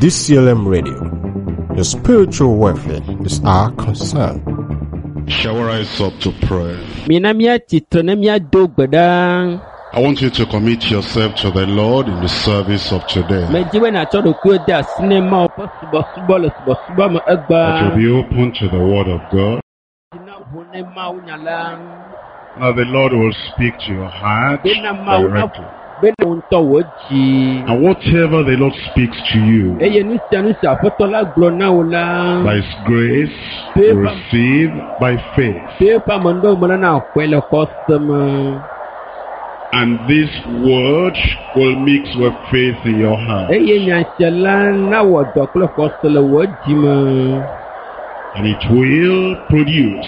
DCLM Radio. Your spiritual welfare is our concern. Shall we rise up to pray? I want you to commit yourself to the Lord in the service of today. That you'll be open to the Word of God. Now the Lord will speak to your heart directly. And whatever the Lord speaks to you, by His grace, receive by faith. And this word will mix with faith in your heart. And it will produce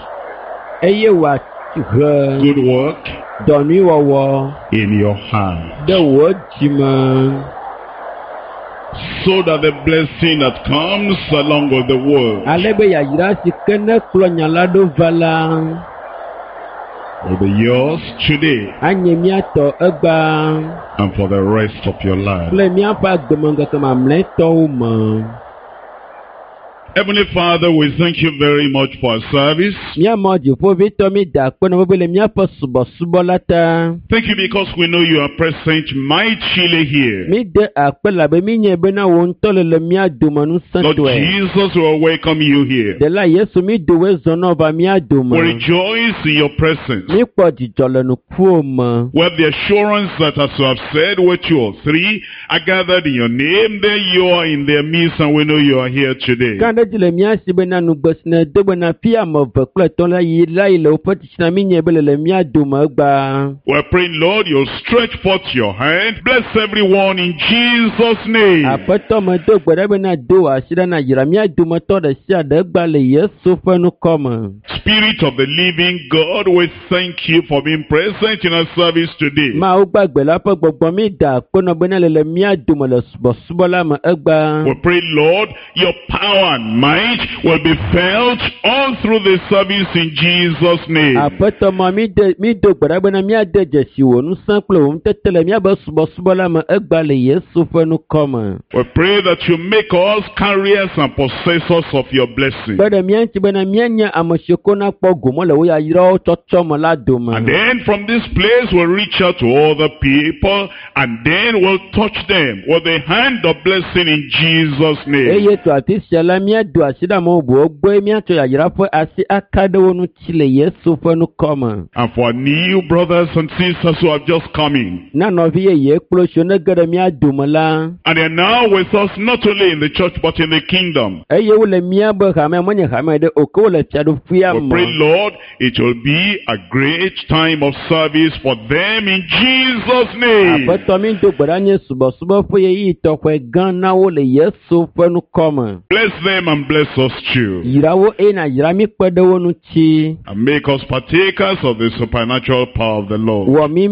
good work in your heart. So that the blessing that comes along with the word will be yours today and for the rest of your life. Heavenly Father, we thank you very much for our service. Thank you because we know you are present mightily here. Lord Jesus, we will welcome you here. We rejoice in your presence. We have the assurance that as you have said, where 2 or 3 are gathered in your name, there you are in their midst, and we know you are here today. We're praying, Lord, you'll stretch forth your hand. Bless everyone in Jesus' name. Spirit of the living God, we thank you for being present in our service today. We pray, Lord, your power and might will be felt all through the service in Jesus' name. We pray that you make us carriers and possessors of your blessing. And then from this place we'll reach out to other people, and then we'll touch them with the hand of blessing in Jesus' name. And for new brothers and sisters who have just come in, and they are now with us not only in the church but in the kingdom, we pray, Lord, it will be a great time of service for them in Jesus' name. Bless them and bless us too. And make us partakers of the supernatural power of the Lord.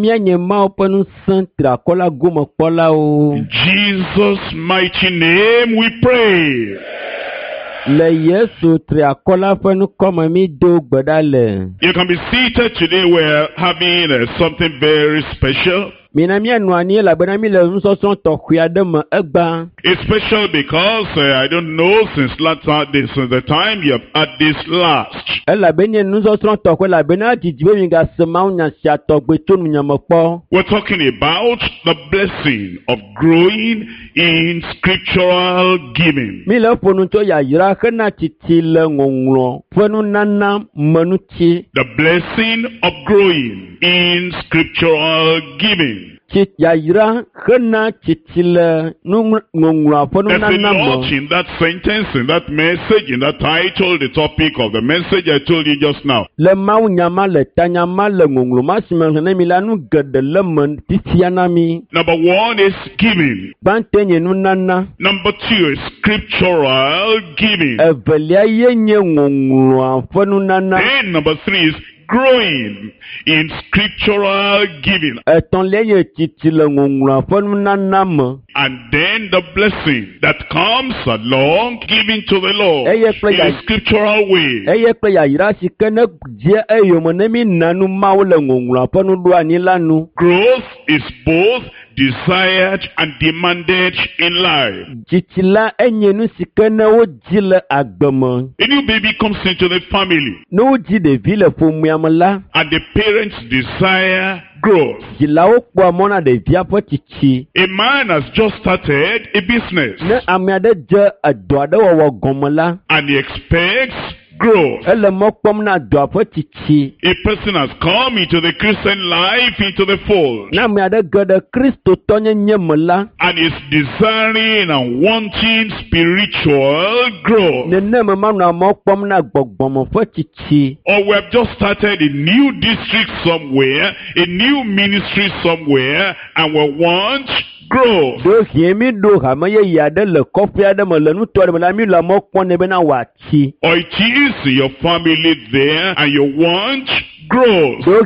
In Jesus' mighty name we pray. You can be seated today. We're having something very special. It's special because I don't know since the time you have had this last. We're talking about the blessing of growing in scriptural giving. The blessing of growing in scriptural giving. There's a lot in that sentence, in that message, in that title, the topic of the message I told you just now. Number 1 is giving. Number 2 is scriptural giving. Then number 3 is growing in scriptural giving. And then the blessing that comes along giving to the Lord in a scriptural way. Growth is both desired and demanded in life. A new baby comes into the family, and the parents desire growth. A man has just started a business, and he expects growth. A person has come into the Christian life, into the fold, and is desiring and wanting spiritual growth. Or we have just started a new district somewhere, a new ministry somewhere, and we want growth. Or it is your family there and you want growth. Or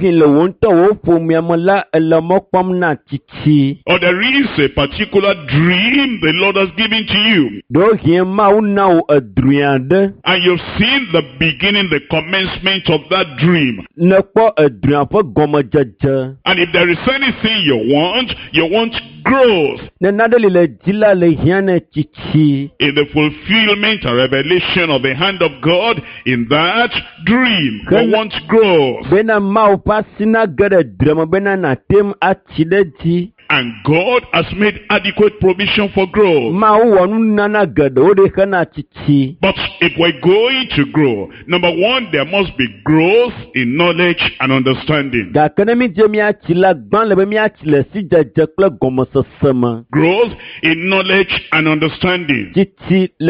there is a particular dream the Lord has given to you, and you've seen the beginning, the commencement of that dream. And if there is anything you want growth in the fulfillment and revelation of the hand of God in that dream. You want growth. And God has made adequate provision for growth. But if we're going to grow, number one, there must be growth in knowledge and understanding. Growth in knowledge and understanding. Take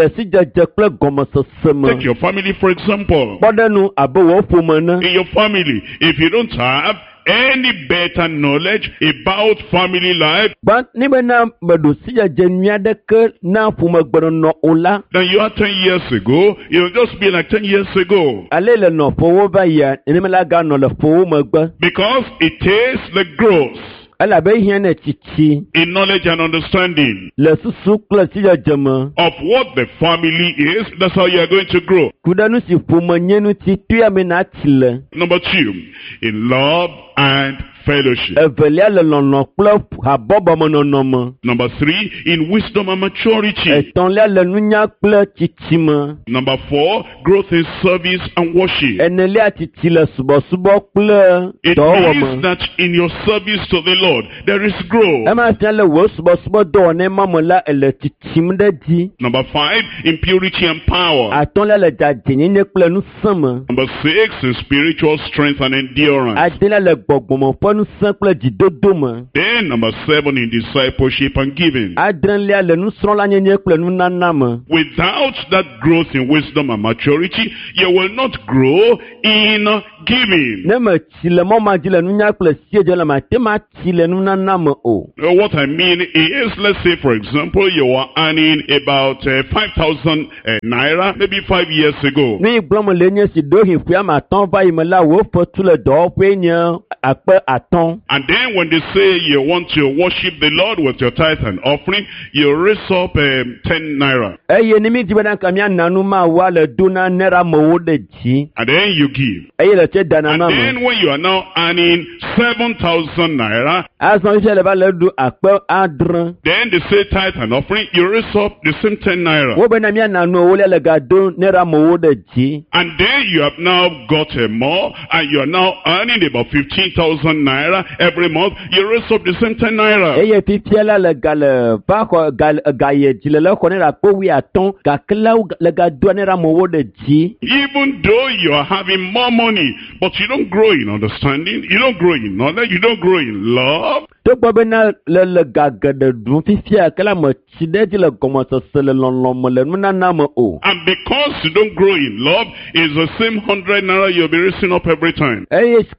your family, for example. In your family, if you don't have any better knowledge about family life than you had 10 years ago, you'll just be like 10 years ago. Because it is the growth in knowledge and understanding of what the family is. That's how you are going to grow. Number two, in love and fellowship. Number three, in wisdom and maturity. Number four, growth in service and worship. It means that in your service to the Lord, there is growth. Number five, in purity and power. Number six, in spiritual strength and endurance. Then number seven, in discipleship and giving. Without that growth in wisdom and maturity, you will not grow in giving. What I mean is, let's say for example, you are earning about 5,000 naira maybe 5 years ago. And then when they say you want to worship the Lord with your tithe and offering, you raise up 10 naira. And then you give. And then when you are now earning 7,000 naira, then they say tithe and offering, you raise up the same 10 naira. And then you have now got more, and you are now earning about 15,000 naira every month. You raise up the same 10 naira. Even though you are having more money, but you don't grow in understanding, you don't grow in knowledge, you don't grow in love. And because you don't grow in love, it's the same 100 naira you'll be raising up every time. It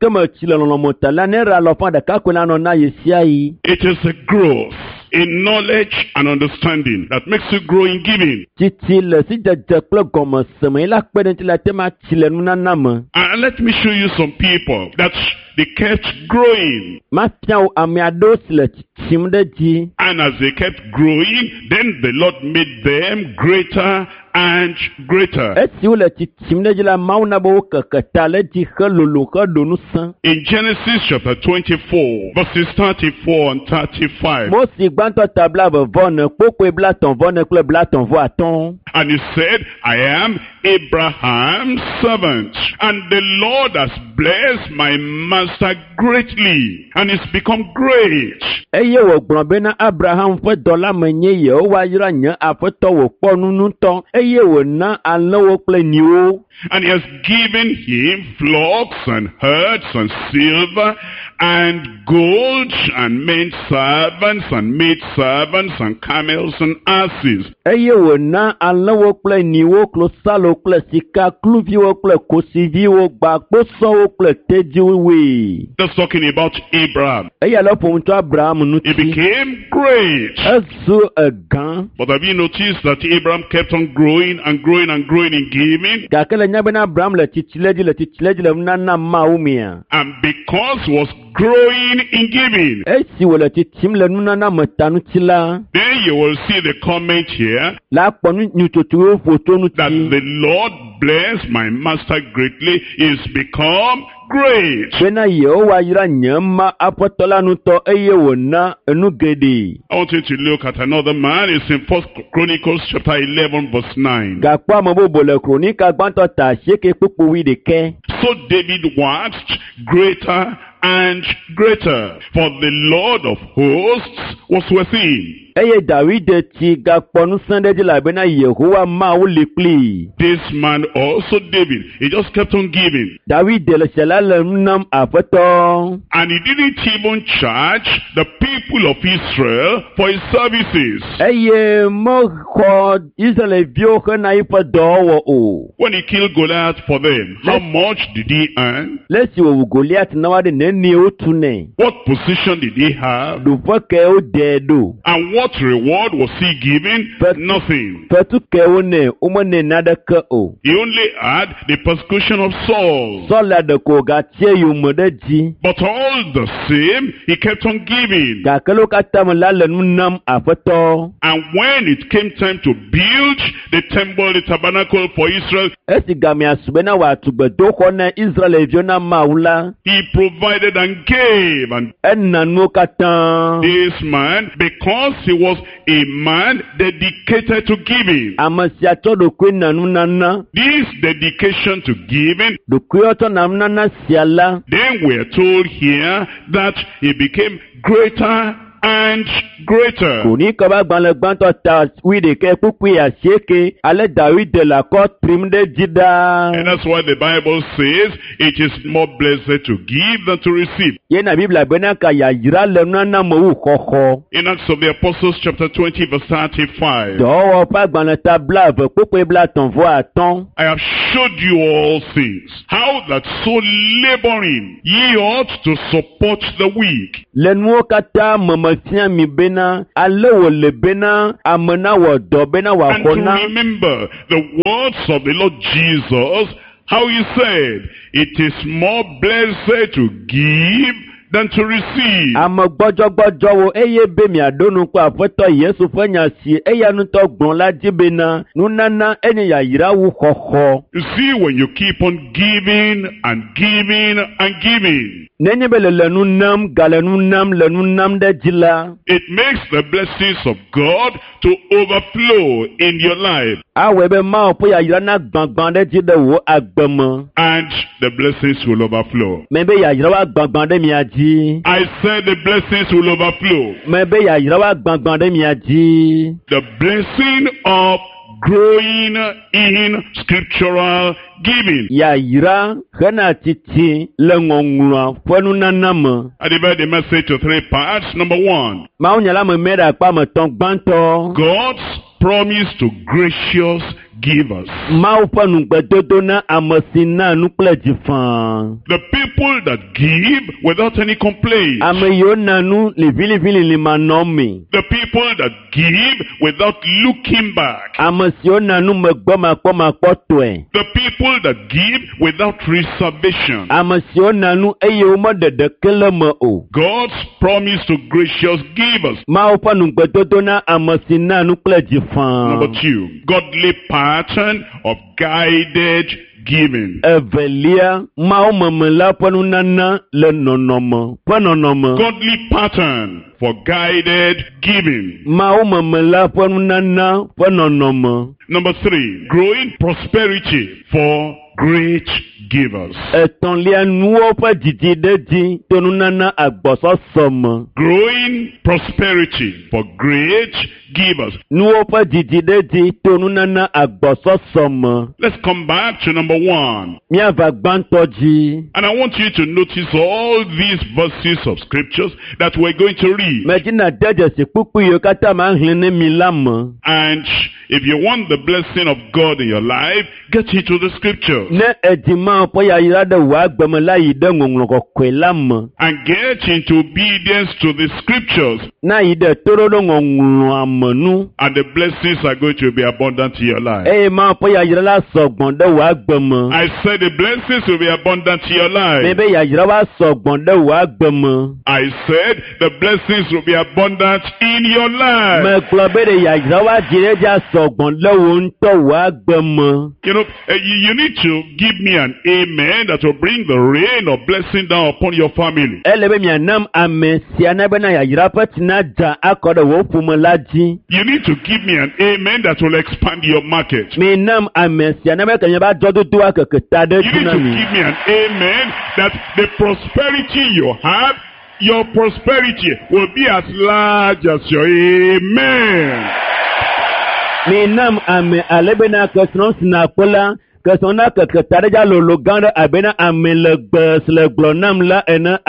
is a growth in knowledge and understanding that makes you grow in giving. And let me show you some people that they kept growing. And as they kept growing, then the Lord made them greater and greater. In Genesis chapter 24, verses 34 and 35. And he said, I am Abraham's servant, and the Lord has blessed my master greatly, and he's become great. And he has given him flocks and herds and silver and gold and men servants and maid servants and camels and asses. That's talking about Abraham. He became great. But have you noticed that Abraham kept on growing and growing and growing in giving? And because he was growing in giving, then you will see the comment here that the Lord blessed my master greatly, is become great. I want you to look at another man. It's in 1 Chronicles chapter 11 verse 9. So David waxed greater and greater, for the Lord of hosts was with him. This man also, David, he just kept on giving. And he didn't even charge the people of Israel for his services. When he killed Goliath for them, how much did he earn? What position did he have? And what reward was he given? Nothing. He only had the persecution of Saul. But all the same, he kept on giving. And when it came time to build the temple, the tabernacle for Israel, he provided and gave. And this man, because he was a man dedicated to giving, this dedication to giving, then we are told here that he became greater and greater. And that's why the Bible says it is more blessed to give than to receive. In Acts of the Apostles chapter 20 verse 35, I have showed you all things, how that so laboring ye ought to support the weak. And to remember the words of the Lord Jesus, how he said, it is more blessed to give than to receive. You see, when you keep on giving and giving and giving, it makes the blessings of God to overflow in your life. And the blessings will overflow. I said the blessings will overflow. The blessing of growing in scriptural giving. I divide the message to 3 parts. Number 1, God's promise to gracious givers. The people that give without any complaint. The people that give without looking back. The people that give without reservation. God's promise to gracious givers. Number 2, godly power pattern of guided giving. Evelia maomemela penunana le nonomo penonome. Godly pattern for guided giving. Maomemela penunana penonome. Number 3, growing prosperity for great givers. Etonlia nuo pa didi dedi tonunana agbososome. Growing prosperity for great givers. Nuo pa didi dedi tonunana agbososome. Let's come back to number 1. Miava gbantoji. And I want you to notice all these verses of scriptures that we're going to read. Medina deje se pupu yo kata manglene milame. And if you want the blessing of God in your life, get into the scriptures. Ne edima po ya irade wa gbemela yide ngongloko kwelame. And get into obedience to the scriptures. Na yide torodo ngonglo amanu. And the blessings are going to be abundant in your life. Ma po ya irala sogbon de wa gbeme. I said the blessings will be abundant in your life. Bebe ya irawa sogbon de wa gbeme. I said the blessings will be abundant in your life. Me klobere ya irawa jireja sogbon de wo nto wa gbeme. You know, you need to give me an amen that will bring the rain of blessing down upon your family. Elebe mi anam ame siana bena ya irapa tina ja akode wo fumelaji. You need to give me an amen that will expand your market. Mi nam ame siana bena kanya ba jodu tuwa keketade You need to tunami. give me an amen that the prosperity you have, your prosperity will be as large as your amen. Mi nam ame alebena kesron sinakola kesona keketade ja lolo ganda abena ame legbe nam la ene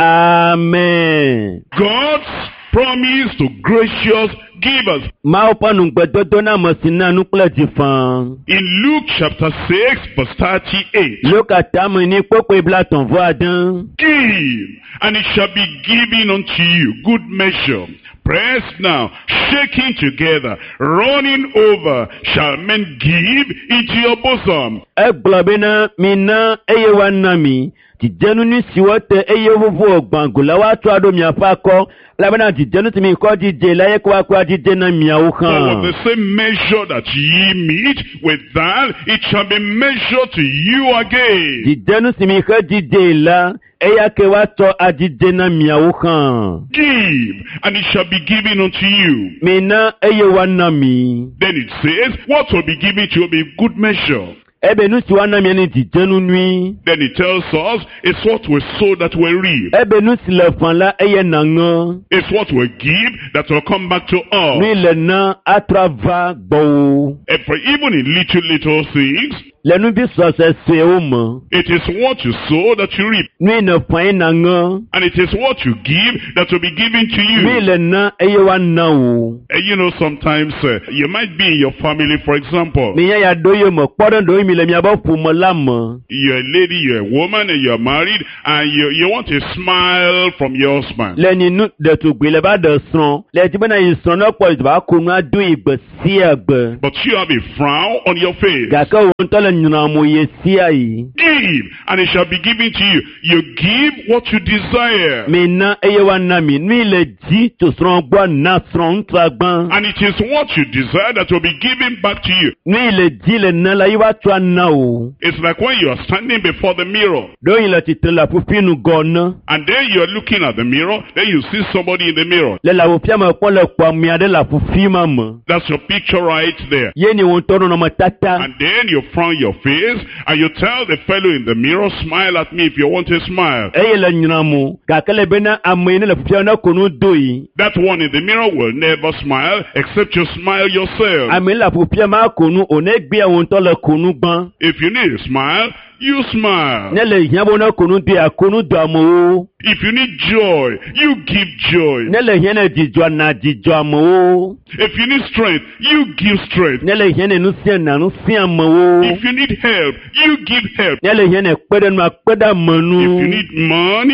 amen. God's promise to gracious givers. Mao panu gbedodo na mosina nukle jifan. In Luke chapter 6 verse 38. Lokata mo ni popo ibla ton vo adan. Give, and it shall be given unto you, good measure, pressed now, shaking together, running over, shall men give into your bosom. Eglobena mina eye wanami. Tijenu ni siwote eye vuvu ogbangula watu ado miafako. Labena tijenu timi kwa jije laye kwa jije na miauha. For with the same measure that ye meet with that, it shall be measured to you again. Tijenu timi kwa jije la. Eya ke wato ajije na miauha. Give, and it shall be given unto you. Mina eye wanami. Then it says, what will be given to you will be good measure. Ebe nusi wanami eni tijenu nui. Then it tells us, it's what we sow that we reap. Ebe nusi le fanla eye nango. It's what we give that will come back to us. Nui le na atrava gbo. And for even in little things, Le nu bi so se se o mo. it is what you sow that you reap. Nui ne fan nango. And it is what you give that will be given to Nui you. le na eye wanawo. And you know, sometimes you might be in your family, for example. Mi ya doyo mo podon do mi le mi abo fu mo lamo. You're a lady, you're a woman, and you're married, and you want a smile from your husband. Le ni nu de tu gbe le ba de son. Le ti bena yi son no po ba ko nu adu igbe si egbe. But you have a frown on your face. Gaka won to le nyuna mo ye si ayi. Give, and it shall be given to you. You give what you desire. Mi na eye wanami nui le ji to son gbo na son tragban. And it is what you desire that will be given back to you. Nui le ji le na la yi wa twa na o. It's like when you are standing before the mirror, Do yi le titre la pupinu gona. and then you're looking at the mirror, then you see somebody in the mirror. Le la pupia me pon le kwa mi ade la pufi mama. That's your picture right there. Ye ni won tono no matata. And then you frown your face, and you tell the fellow in the mirror, smile at me if you want a smile. Eye le nyuna mo. Kakele bena amoyene le pupia na konu doi. That one in the mirror will never smile, except you smile yourself. Ame la pupia ma konu one gbe won to le konu gban. If you need a smile, you smile. Ne le hian bo na konu de akonu do amo. If you need joy, you give joy. Ne le hian na jijo na jijo amo. If you need strength, you give strength. Ne le hian nu sien na nu sien amo. If you need help, you give help. Ne le hian na pede nu akpeda If you manu. need money,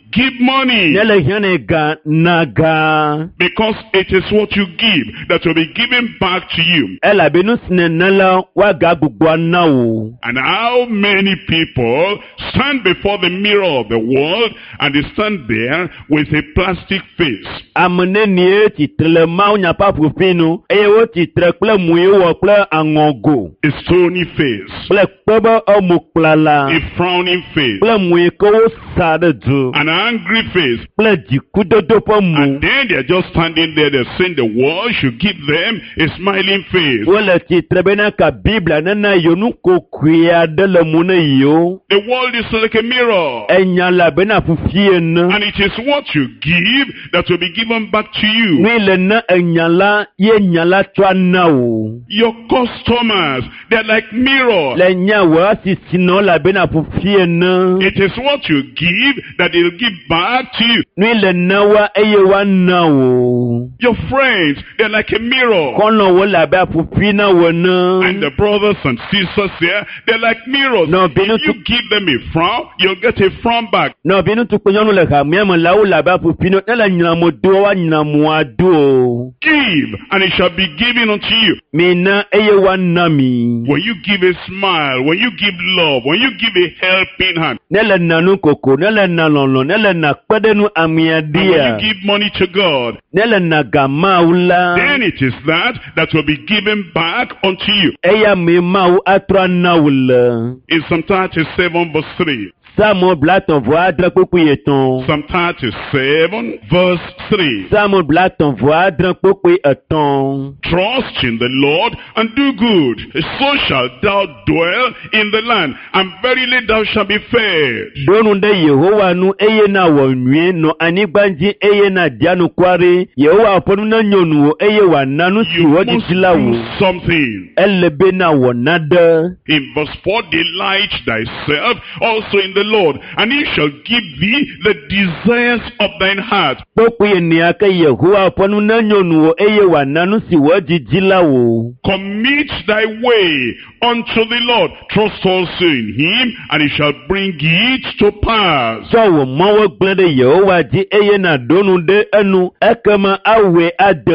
give money. ne le hiãne gã na gã. Because it is what you give that will be given back to you. Elabe nu si nene la woaga gbogboa na wò. And how many people stand before the mirror of the world and they stand there with a plastic face. Ame nenie tsitre le mawunyapa ƒoƒi nu eye wo tsitre kple mu ye wɔ kple aŋɔgo. A stony face. Kple kpe be emo kplala. A frowning face. Kple mu yi ke wo sa ɖe dzo. An angry face. Kple dzikudodo ƒe mu. And then they are just standing there, they're saying the world should give them a smiling face. Wole tsitre bena ka Biblia nena yewo nu kokoe aɖe le mu ne yewo. The world is like a mirror. Enya la bena ƒuƒi ene. And it is what you give that will be given back to you. Mi le ne enya la ye nya la tsɔ ana wo. Your customers, they're like mirrors. Le nya wo asisi nɔ la bena ƒuƒi ene. It is what you give that they'll give back to you. Mi le ne wa eye wa na wo. Your friends, they're like a mirror. Kɔnɔ wo la be ƒuƒi na wo ne. And the brothers and sisters here, they're like mirrors. No, If you give them a frown, you'll get a frown back. Nɔvi nutukpe nyɔnu le hamea me la wo la be ƒuƒi ne le nyinamo do wa nyinamoa do. Give, and it shall be given unto you. Mina eye wa na mi. When you give a smile, when you give love, when you give a helping hand, Ne le nanu koko, ne le na lɔlɔ, ne le na kpeɖenu amia and when dia. you give money to God, Ne le na gamawu la. then it is that will be given back unto you. Eya me mawu atrɔ anawu le. In Psalm 37 verse 3. Samu blatɔn vɔ adre kpokpo etɔn. Psalm 37 verse 3. Samu blatɔn vɔ adre kpokpo etɔn. Trust in the Lord and do good, so shall thou dwell in the land, and verily thou shalt be fed. Donu ɖe Yehowa nu eye na wɔ nyuie nɔ anyigba dzi eye na dianu kuare. Yehowa ƒe nu ne nyɔnuwo eye wòana nu si You wɔ must dzidzi la do wò. something. Ele be na wɔ naɖe. In verse 4, delight thyself also in the Lord, and he shall give thee the desires of thine heart. Kpokpo enia ke Yehowa ƒe nu ne nyɔnuwo eye wòana nu si wɔ dzidzi la wò. Commit thy way unto the Lord. Trust also in him, and he shall bring it to pass. Tsɔ wò mɔwo gblẽ ɖe Yehowa dzi eye na ɖonu ɖe enu ekema awoe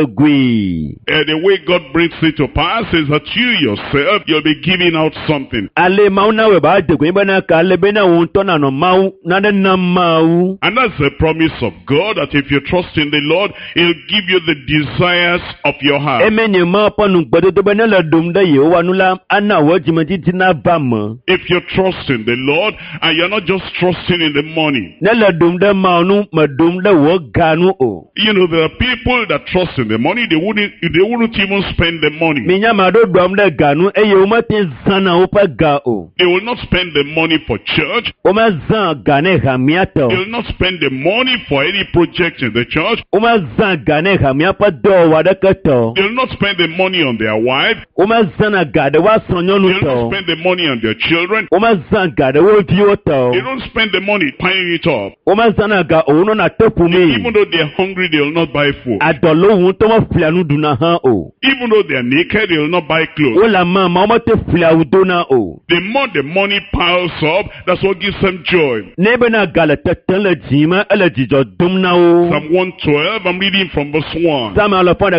adegui. The way God brings it to pass is that you yourself, you'll be giving out something. Ale mawu na wòe ba adegui bena ka ale bena wò ŋutɔ nanɔ mawu naɖe nam mawu. And that's the promise of God, that if you trust in the Lord, he'll give you the desires of your heart. Eme nye mawu ƒe nugbedodo be ne le ɖom ɖe Yehowa nu la ana wò dzimedzidzi na ba me. If you trust in the Lord, and you're not just trusting in the money. Ne le ɖom ɖe mawu nu me ɖom ɖe wò ga nu o. You know, there are people that trust in the money, they wouldn't even spend the money. Mi nya ma ɖo ɖom ɖe ga nu eye womete zãna woƒe ga o. They will not spend the money for church. Womezã ga ne hamia They tɔ. will not spend the money for any project in the church. Womezã ga ne hamia ƒe dɔwɔwɔ aɖeke tɔ. They will not spend the money on their wife. Womezãna ga ɖe woasrɔ̃ They nyɔnu will not tɔ. spend the money on their children. Womezã ga ɖe wo viwo They tɔ. don't spend the money piling it up. Womezãna ga o wonɔna te ƒomee. Even though they're hungry, they will not buy food. Adɔlo ŋutɔ meflia nu ɖuna hã o. Even though they're naked, they will not buy clothes. Wole amama womete flia wu dona o. The more the money piles up, that's what gives them joy. Ne bena ga le tetem le dzi me ele dzidzɔ dom na wo. Psalm 112, I'm reading from verse 1. Psalm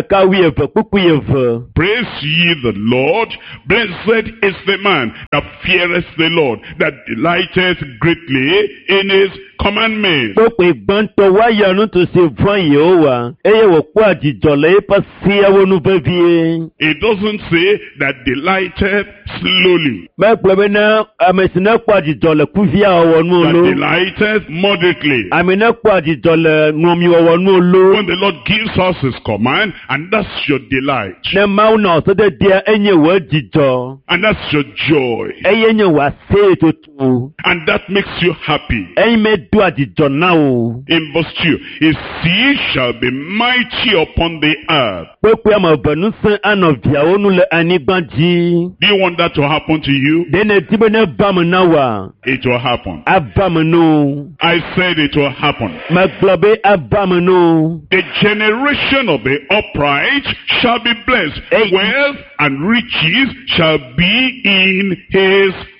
112 kpukpu 2. Praise ye the Lord. Blessed is the man that feareth the Lord, that delighteth greatly in his commandments. Kpokpe gbãtɔ woayɔ nutu si vɔ̃ Yehowa eye wòkpɔa dzidzɔ le eƒe seawo nu vevie. It doesn't say that delighteth slowly. Megblɔ bena ame si ne kpɔa dzidzɔ le kuvia wɔwɔ nu That lo. delighteth moderately. Ame ne kpɔa dzidzɔ le ŋɔmi wɔwɔ nu lo. When the Lord gives us his command, and that's your delight. Ne Mawu na ɔsededia enye wò dzidzɔ And that's your joy. eye nye wò aseye tutu. And that makes you happy. Eyi medoa dzidzɔ na wo. In verse 2, his seed shall be mighty upon the earth. Kpekpe ame eve ŋusẽ anɔ viawo nu le anyigba dzi. Do you want that to happen to you? Ɖe ne di be ne va me na woa, It will happen. ava me no. I said it will happen. Megblɔ be ava me no. The generation of the upright shall be blessed. Hey. Wealth and riches shall be in his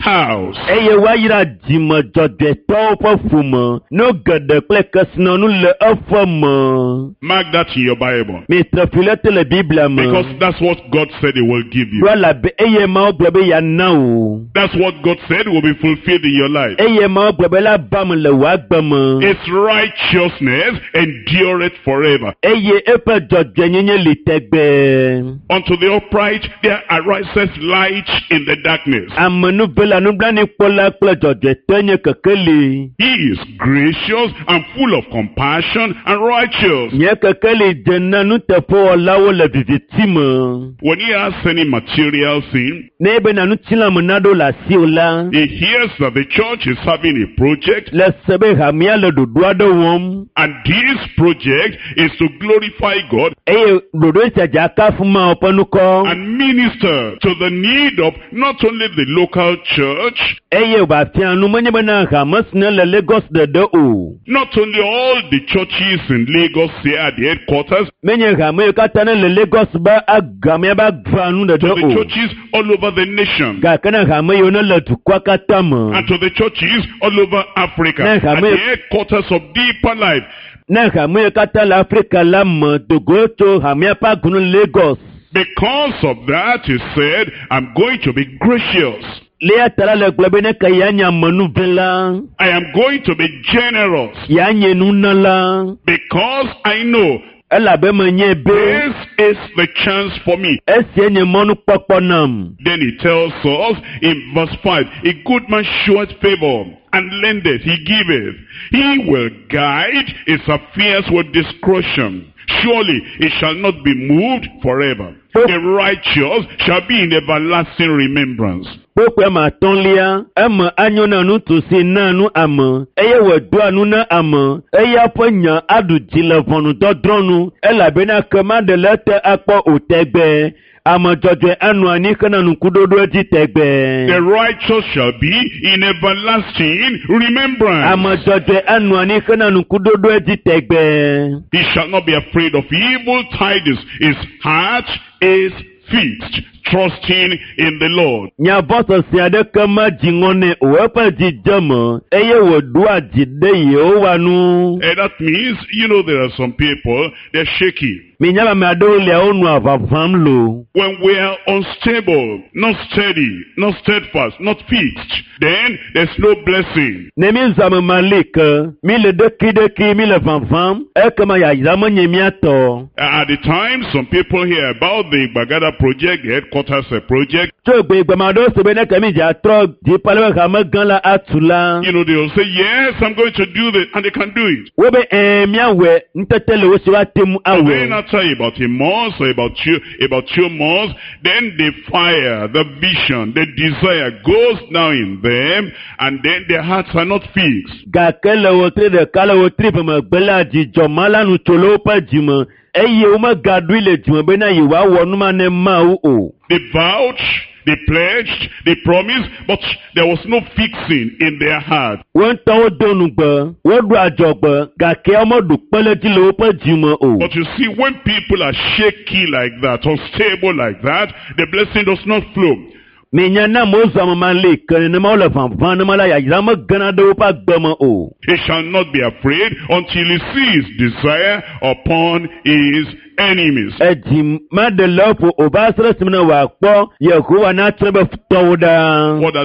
house. Eye wa yira dzime dzɔdzɔetɔwo ƒe ƒome no geɖe kple kesinɔnu le eƒe me. Mark that in your Bible. Mitre fi le te le Biblia me. Because that's what God said He will give you. Ɖo elabe eye Mawu gblɔ be yeana wo. That's what God said will be fulfilled in your life. Eye Mawu gblɔ be la ba me le wò agbe me. Its righteousness endureth forever. Eye eƒe dzɔdzɔenyenye li tegbe. Unto the upright there arises light in the darkness. Ame nu ve la nublanuikpɔla kple dzɔdzɔetɔ nye kekeli. He is gracious and full of compassion and righteous. Nye kekeli dzena nuteƒewɔlawo le viviti me. When he has any material thing, Ne ebe na nutilame naɖewo le asiwò la. he hears that the church is having a project, Le se be hamia le ɖoɖo aɖe wɔm. and this project is to glorify God Eye ɖoɖo sia dze akafu Mawu ƒe nukɔ. and minister to the need of not only the local church, Eye wòafia nu menye be na hame si ne le Lagos ɖeɖe o. not only all the churches in Lagos here at the headquarters, Menye hame yiwo katã ne le Lagos be agamea be agba nu to the ɖeɖe o. churches all over the nation, Gake ne hame yiwo ne le dukɔa katã me. and to the churches all over Africa, Yes, at I the mean- headquarters of Deeper Life. Ne hame yiwo katã le Afrika la me dogo tso hamea ƒe agunu Lagos. Because of that, he said, I'm going to be gracious. Lea ta la le gblɔ be ne ke yeanye amenuvela. I am going to be generous. Yeanye nunala. Because I know Elabe menye be. this is the chance for me. Esie nye mɔnukpɔkpɔ nam. Then he tells us in verse 5, a good man showeth favor, and lendeth, he giveth. He will guide his affairs with discretion. Surely it shall not be moved forever. The righteous shall be in everlasting remembrance. Kpokpe ma tɔ̃lia, eme anyo na nutusi na nu ame, eye wòdoa nu na ame, eya ƒe nya aɖu dzi le ʋɔnudɔdrɔ̃nu, elabena ke maɖe le ete akpɔ o tegbe. Ame dzɔdzɔe anɔ anyi hena ŋkuɖoɖo dzi tegbe. The righteous shall be in everlasting remembrance. Ame dzɔdzɔe anɔ anyi hena ŋkuɖoɖo dzi tegbe. He shall not be afraid of evil tidings. His heart is fixed, trusting in the Lord. Nyavɔsɔsi aɖeke medzi ŋɔ nɛ o, eƒe dzidzeme, eye wòɖoa dzi ɖe Yehowa nu. And that means, there are some people, they're shaky. Minya ame aɖewo lia wonɔ aʋaʋãm lo. When we are unstable, not steady, not steadfast, not fixed, then there's no blessing. Ne mi zãme ma li ke, mi le ɖekiɖeki, mi le ʋaʋãm, ekema yayra menye miatɔ. At the time, some people hear about the Bagada project, the headquarters project. Tso gbe gbema ɖewo se be ne ke mi dze atrɔ dziƒa le be hame gã la atu la. They'll say, yes, I'm going to do this, and they can do it. Wo be miawɔe, ntete le wo si woate mu And then awɔe. after about a month or about 2 months, then the fire, the vision, the desire goes down in them, and then their hearts are not fixed. Gake le wotri ɖeka le wotri ƒe megbe la dzidzɔ ma la nu tso le woƒe dzime, eye womegaɖoe le dzime bena yewoawɔ numa ne Mawu o. They vouched, they pledged, they promised, but there was no fixing in their heart. Wo ŋutɔwo do nugbe, woɖo adzɔgbe, gake womeɖo kpeledzi le woƒe dzime o. But you see, when people are shaky like that, unstable like that, the blessing does not flow. Minya na mozɔme ma li ke nenema wole ʋaʋã nema la yayra megena ɖe woƒe agbeme o. He shall not be afraid until he sees desire upon his enemies. Edzi maɖe le eƒo o va se ɖe esime ne wòakpɔ Yehowa natrẽ be tɔwo ɖaa. What